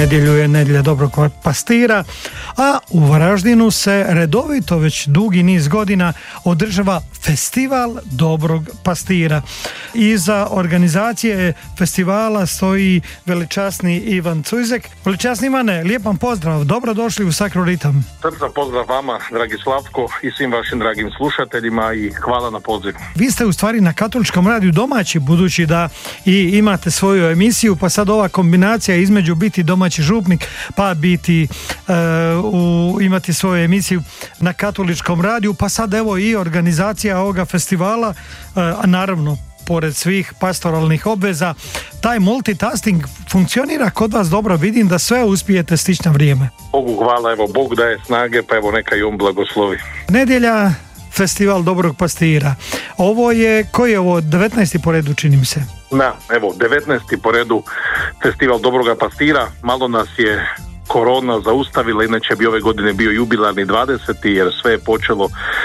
Nedjelju je nedjelja dobrog pastira, a u Varaždinu se redovito već dugi niz godina održava Festival dobrog pastira. Iza organizacije festivala stoji veličasni Ivan Cujzek. Veličasni Ivane, lijepan pozdrav, dobrodošli u Sakro Ritam. Srca pozdrav vama, dragi Slavko, i svim vašim dragim slušateljima i hvala na pozivu. Vi ste u stvari na Katoličkom radiju domaći, budući da i imate svoju emisiju, pa sad ova kombinacija između biti domaći župnik pa biti imati svoju emisiju na Katoličkom radiju, pa sad evo i organizacija ovoga festivala, a naravno pored svih pastoralnih obveza, taj multitasking funkcionira kod vas dobro, vidim da sve uspijete stići na vrijeme. Bogu hvala, evo Bog daje snage, pa evo neka i on blagoslovi. Nedjelja, Festival dobrog pastira. Ovo je, koji je ovo, 19. po redu, čini mi se? Da, evo, 19. po redu Festival dobroga pastira. Malo nas je korona zaustavila, inače bi ove godine bio jubilarni 20. jer sve je počelo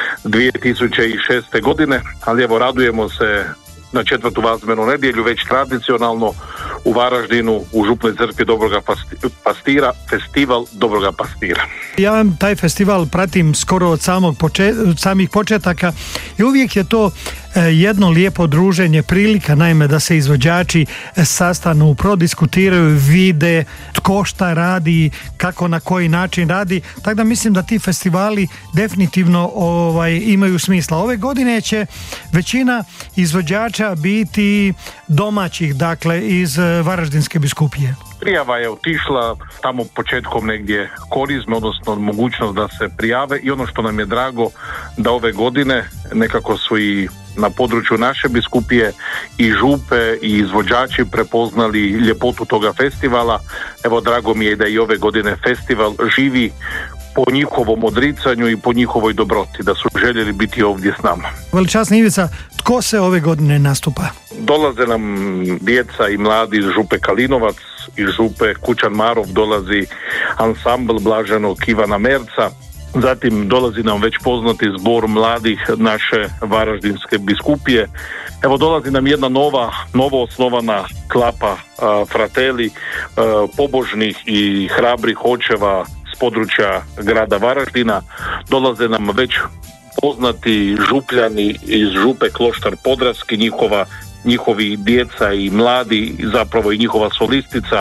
2006. godine, ali evo radujemo se na 4. vazmenu nedjelju, već tradicionalno u Varaždinu, u Župnoj crkvi dobroga pastira, Festival dobroga pastira. Ja taj festival pratim skoro od samih početaka i uvijek je to jedno lijepo druženje, prilika naime da se izvođači sastanu, prodiskutiraju, vide tko šta radi, kako na koji način radi, tako da mislim da ti festivali definitivno imaju smisla. Ove godine će većina izvođača biti domaćih, dakle iz Varaždinske biskupije. Prijava je otišla tamo početkom negdje korizme, odnosno mogućnost da se prijave, i ono što nam je drago da ove godine nekako su i na području naše biskupije i župe i izvođači prepoznali ljepotu toga festivala. Evo, drago mi je da i ove godine festival živi po njihovom odricanju i po njihovoj dobroti, da su željeli biti ovdje s nama. Veličasna Ivica, tko se ove godine nastupa? Dolaze nam djeca i mladi iz župe Kalinovac, iz župe Kućan Marov, dolazi ansambl Blaženog Ivana Merca, zatim dolazi nam već poznati zbor mladih naše Varaždinske biskupije. Evo, dolazi nam jedna novo osnovana klapa frateli, pobožnih i hrabrih očeva s područja grada Varaždina. Dolaze nam već poznati župljani iz župe Kloštar Podravski, njihovi djeca i mladi, zapravo i njihova solistica,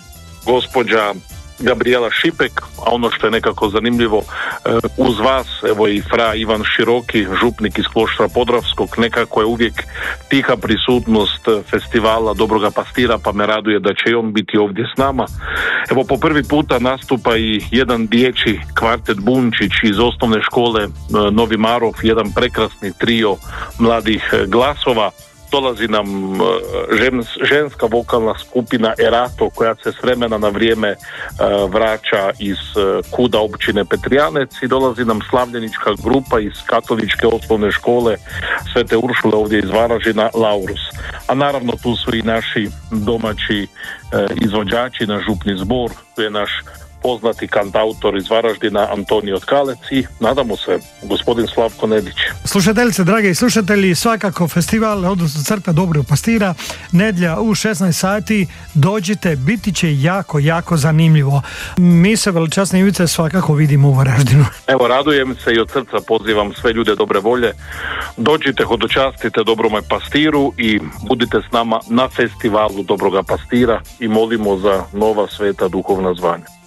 gospođa Gabriela Šipek, a ono što je nekako zanimljivo, uz vas, evo i fra Ivan Široki, župnik iz Kloštara Podravskog, nekako je uvijek tiha prisutnost festivala dobroga pastira, pa me raduje da će i on biti ovdje s nama. Evo, po prvi puta nastupa i jedan dječji kvartet Bunčić iz osnovne škole Novi Marov, jedan prekrasni trio mladih glasova. Dolazi nam ženska vokalna skupina Erato, koja se s vremena na vrijeme vraća iz KUD-a općine Petrijanec, i dolazi nam slavljenička grupa iz katoličke osnovne škole Svete Uršule ovdje iz Varaždina, Laurus. A naravno tu su i naši domaći izvođači, naš župni zbor, tu je naš poznati kantautor iz Varaždina Antonio Tkalec i, nadamo se, gospodin Slavko Nedić. Slušateljice, dragi slušatelji, svakako festival, odnosno crkva dobrog pastira, nedjelja u 16 sati, dođite, biti će jako zanimljivo. Mi se, veličasne Ivice, svakako vidimo u Varaždinu. Evo, radujem se i od srca pozivam sve ljude dobre volje. Dođite, hodočastite dobrome pastiru i budite s nama na festivalu dobroga pastira i molimo za nova sveta duhovna zvanja.